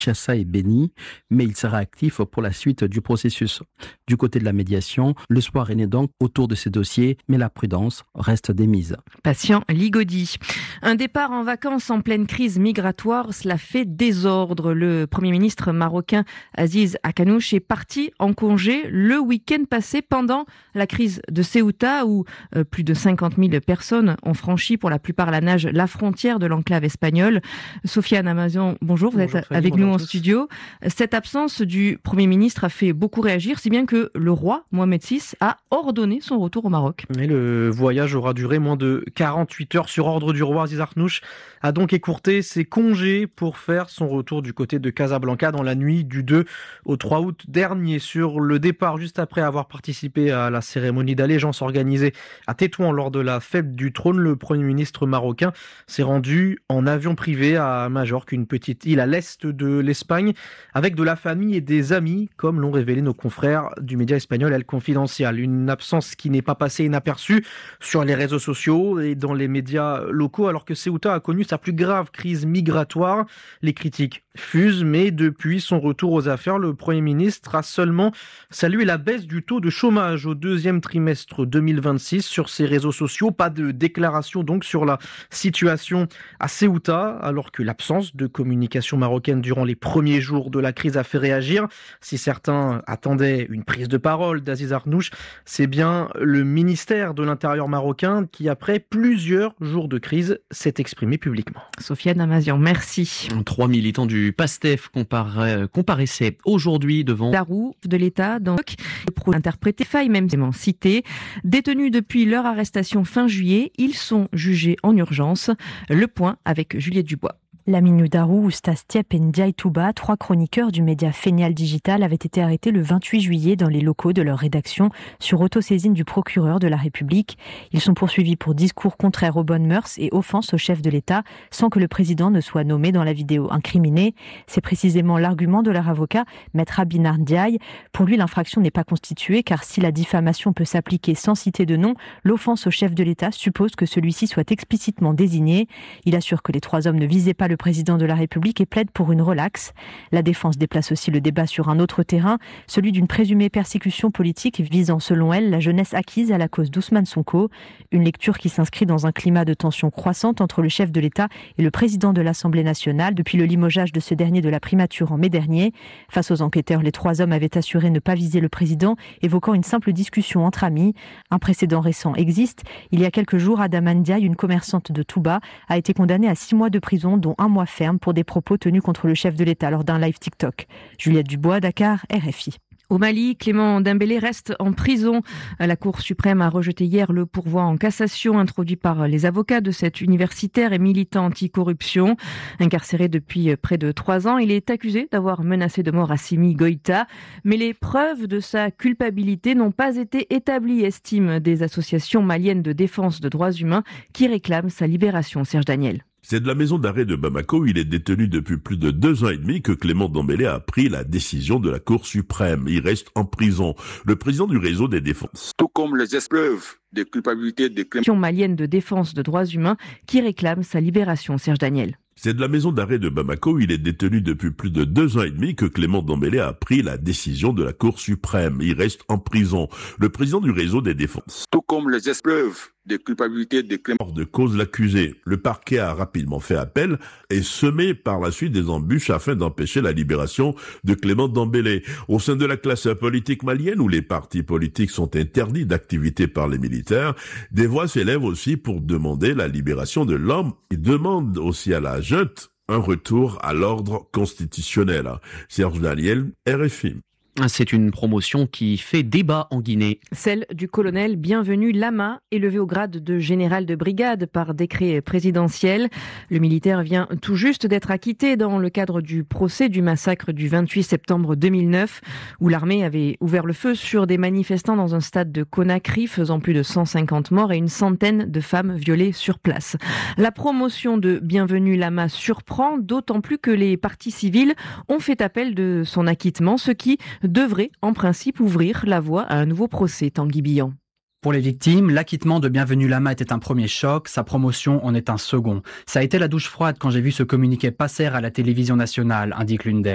Kinshasa est béni, mais il sera actif pour la suite du processus. Du côté de la médiation, l'espoir est né donc autour de ces dossiers, mais la prudence reste démise. Patient Ligodi. Un départ en vacances en pleine crise migratoire, cela fait désordre. Le Premier ministre marocain Aziz Akanouch est parti en congé le week-end passé pendant la crise de Ceuta où plus de 50 000 personnes ont franchi pour la plupart à la nage la frontière de l'enclave espagnole. Sofiane Amazian, bonjour, vous êtes avec nous en studio. Cette absence du Premier ministre a fait beaucoup réagir, si bien que le roi Mohamed VI a ordonné son retour au Maroc. Et le voyage aura duré moins de 48 heures sur ordre du roi. Aziz Akanouch a donc écourté ses congés pour faire son retour du côté de Casablanca dans la nuit du 2 au 3 août dernier. Sur le départ, juste après avoir participé à la cérémonie d'allégeance organisée à Tétouan lors de la fête du trône, le Premier ministre marocain s'est rendu en avion privé à Majorque, une petite île à l'est de l'Espagne, avec de la famille et des amis, comme l'ont révélé nos confrères du média espagnol El Confidencial. Une absence qui n'est pas passée inaperçue sur les réseaux sociaux et dans les médias locaux, alors que Ceuta a connu sa plus grave crise migratoire. Les critiques fusent, mais depuis son retour aux affaires, le Premier ministre a seulement salué la baisse du taux de chômage au deuxième trimestre 2026 sur ses réseaux sociaux. Pas de déclaration donc sur la situation à Ceuta, alors que l'absence de communication marocaine durant les premiers jours de la crise a fait réagir. Si certains attendaient une prise de parole d'Aziz Akanouch, c'est bien le ministère de l'Intérieur marocain qui, après plusieurs jours de crise, s'est exprimé publiquement. Sofiane Amazian, merci. 3 militants du PASTEF comparaissaient aujourd'hui devant la roue de l'État dans le pro interprété faille même cité. Détenus depuis leur arrestation fin juillet, ils sont jugés en urgence. Le point avec Juliette Dubois. Lamine Darou, Oustas Tiep et Ndiaye Touba, 3 chroniqueurs du média Fénial Digital, avaient été arrêtés le 28 juillet dans les locaux de leur rédaction sur autosaisine du procureur de la République. Ils sont poursuivis pour discours contraires aux bonnes mœurs et offense au chef de l'État sans que le président ne soit nommé dans la vidéo incriminée. C'est précisément l'argument de leur avocat, Maître Abinar Ndiaye. Pour lui, l'infraction n'est pas constituée car si la diffamation peut s'appliquer sans citer de nom, l'offense au chef de l'État suppose que celui-ci soit explicitement désigné. Il assure que les 3 hommes ne visaient pas le président de la République et plaide pour une relaxe. La défense déplace aussi le débat sur un autre terrain, celui d'une présumée persécution politique visant, selon elle, la jeunesse acquise à la cause d'Ousmane Sonko. Une lecture qui s'inscrit dans un climat de tension croissante entre le chef de l'État et le président de l'Assemblée nationale depuis le limogeage de ce dernier de la primature en mai dernier. Face aux enquêteurs, les 3 hommes avaient assuré ne pas viser le président, évoquant une simple discussion entre amis. Un précédent récent existe. Il y a quelques jours, Adama Ndiaye, une commerçante de Touba, a été condamnée à 6 mois de prison, dont 1 mois ferme pour des propos tenus contre le chef de l'État lors d'un live TikTok. Juliette Dubois, Dakar, RFI. Au Mali, Clément Dembélé reste en prison. La Cour suprême a rejeté hier le pourvoi en cassation introduit par les avocats de cet universitaire et militant anticorruption. Incarcéré depuis près de 3 ans, il est accusé d'avoir menacé de mort Assimi Goïta. Mais les preuves de sa culpabilité n'ont pas été établies, estiment des associations maliennes de défense de droits humains qui réclament sa libération. Serge Daniel. C'est de la maison d'arrêt de Bamako où il est détenu depuis plus de 2 ans et demi que Clément Dembélé a pris la décision de la Cour suprême. Il reste en prison. Le président du réseau des défenses. Tout comme les preuves de culpabilité de Clément malienne de défense de droits humains qui réclame sa libération. Serge Daniel. C'est de la maison d'arrêt de Bamako où il est détenu depuis plus de 2 ans et demi que Clément Dembélé a pris la décision de la Cour suprême. Il reste en prison. Le président du réseau des défenses. Tout comme les preuves de culpabilité de Clément. Hors de cause l'accusé. Le parquet a rapidement fait appel et semé par la suite des embûches afin d'empêcher la libération de Clément Dembélé. Au sein de la classe politique malienne où les partis politiques sont interdits d'activité par les militaires, des voix s'élèvent aussi pour demander la libération de l'homme. Ils demandent aussi à la junte un retour à l'ordre constitutionnel. Serge Daniel, RFI. C'est une promotion qui fait débat en Guinée. Celle du colonel Bienvenu Lama, élevé au grade de général de brigade par décret présidentiel. Le militaire vient tout juste d'être acquitté dans le cadre du procès du massacre du 28 septembre 2009, où l'armée avait ouvert le feu sur des manifestants dans un stade de Conakry, faisant plus de 150 morts et une centaine de femmes violées sur place. La promotion de Bienvenu Lama surprend, d'autant plus que les parties civiles ont fait appel de son acquittement, ce qui devrait en principe ouvrir la voie à un nouveau procès. Tanguy Billon. Pour les victimes, l'acquittement de Bienvenu Lama était un premier choc, sa promotion en est un second. Ça a été la douche froide quand j'ai vu ce communiqué passer à la télévision nationale, indique l'une d'elles.